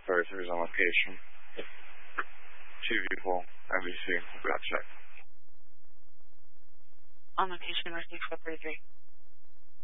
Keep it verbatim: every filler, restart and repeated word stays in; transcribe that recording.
thirty-three is on location. Two vehicle, N B C, got check. On location, receive four thirty-three.